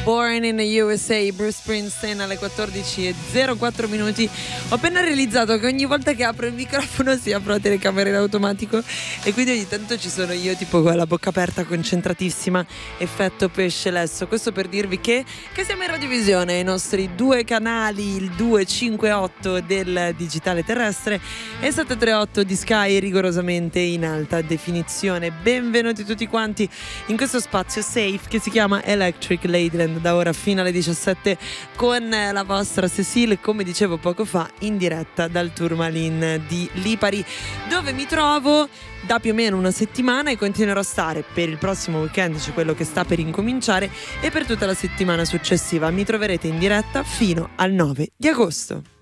Born in the USA, Bruce Springsteen alle 14:04. Ho appena realizzato che ogni volta che apro il microfono si apre la telecamera in automatico e quindi ogni tanto ci sono io tipo con la bocca aperta, concentratissima, effetto pesce lesso. Questo per dirvi che siamo in radiovisione, i nostri due canali, il 258 del digitale terrestre e 738 di Sky, rigorosamente in alta definizione. Benvenuti tutti quanti in questo spazio safe che si chiama Electric Ladyland, da ora fino alle 17 con la vostra Cecile, come dicevo poco fa, in diretta dal Tourmaline di Lipari, dove mi trovo da più o meno una settimana e continuerò a stare per il prossimo weekend, cioè quello che sta per incominciare, e per tutta la settimana successiva. Mi troverete in diretta fino al 9 di agosto.